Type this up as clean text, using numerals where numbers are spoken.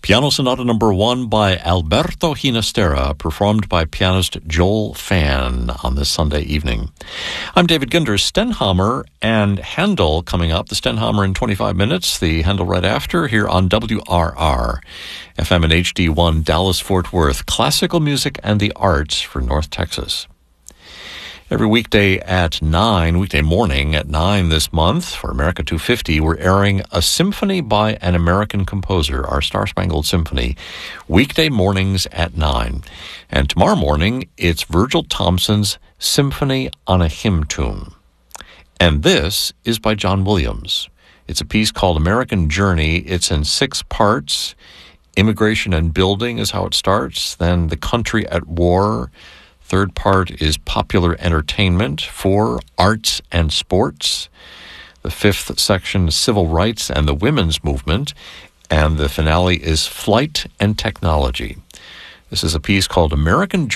Piano Sonata Number 1 by Alberto Ginastera, performed by pianist Joel Fan on this Sunday evening. I'm David Ginder. Stenhamer and Handel coming up. The Stenhamer in 25 minutes, the Handel right after, here on WRR, FM and HD1, Dallas-Fort Worth. Classical music and the arts for North Texas. Every weekday morning at 9 this month, for America 250, we're airing a symphony by an American composer, our Star-Spangled Symphony, weekday mornings at 9. And tomorrow morning, it's Virgil Thomson's Symphony on a Hymn Tune. And this is by John Williams. It's a piece called American Journey. It's in 6 parts. Immigration and building is how it starts. Then the country at war. Third part is popular entertainment. 4, arts and sports. The 5th section, civil rights and the women's movement. And the finale is flight and technology. This is a piece called American